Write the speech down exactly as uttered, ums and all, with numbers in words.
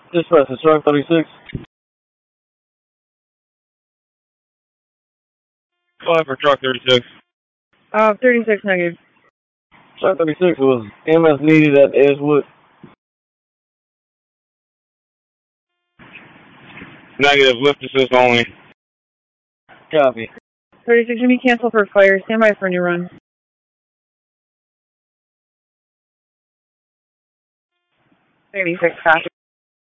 Dispatch, it's truck thirty-six. Five for truck thirty-six. Uh, thirty-six negative. Truck thirty-six was M S needed at Edgewood. Negative, lift assist only. Copy. thirty-six gonna be canceled for fire. Stand by for a new run. thirty-six, copy.